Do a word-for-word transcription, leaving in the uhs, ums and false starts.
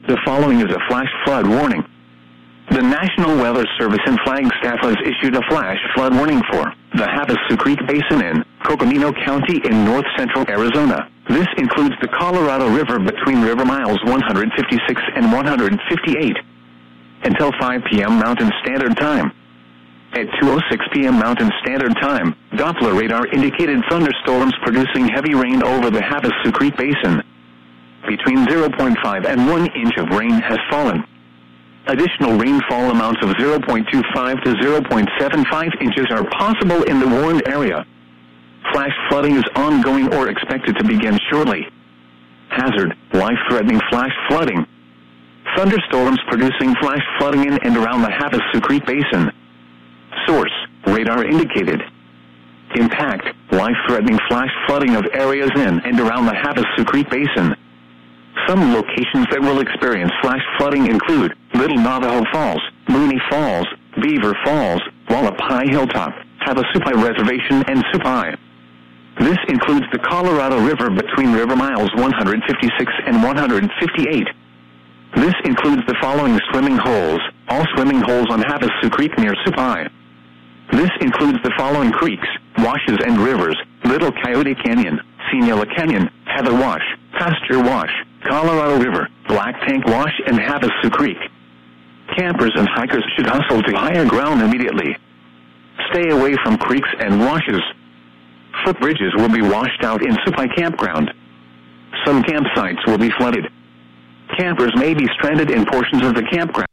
The following is a flash flood warning. The National Weather Service in Flagstaff has issued a flash flood warning for the Havasu Creek Basin in Coconino County in north central Arizona. This includes the Colorado River between river miles one hundred fifty-six and one hundred fifty-eight until five p m Mountain Standard Time. At two oh six p m Mountain Standard Time, Doppler radar indicated thunderstorms producing heavy rain over the Havasu Creek Basin. Between zero point five and one inch of rain has fallen. Additional rainfall amounts of zero point two five to zero point seven five inches are possible in the warned area. Flash flooding is ongoing or expected to begin shortly. Hazard: life-threatening flash flooding. Thunderstorms producing flash flooding in and around the Havasu Creek Basin. Source: radar indicated. Impact: life-threatening flash flooding of areas in and around the Havasu Creek Basin. Some locations that will experience flash flooding include Little Navajo Falls, Mooney Falls, Beaver Falls, Wallapai Hilltop, Havasupai Reservation, and Supai. This includes the Colorado River between river miles one hundred fifty-six and one hundred fifty-eight. This includes the following swimming holes: all swimming holes on Havasu Creek near Supai. This includes the following creeks, washes, and rivers: Little Coyote Canyon, Sinula Canyon, Heather Wash, Pasture Wash, Colorado River, Black Tank Wash, and Havasu Creek. Campers and hikers should hustle to higher ground immediately. Stay away from creeks and washes. Footbridges will be washed out in Supai Campground. Some campsites will be flooded. Campers may be stranded in portions of the campground.